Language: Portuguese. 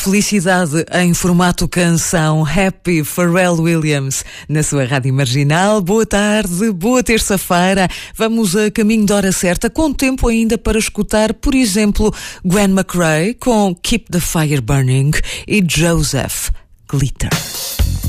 felicidade em formato canção. Happy, Pharrell Williams, na sua Rádio Marginal. Boa tarde, boa terça-feira. Vamos a caminho da hora certa, com tempo ainda para escutar, por exemplo, Gwen McRae com Keep the Fire Burning e Joseph Glitter.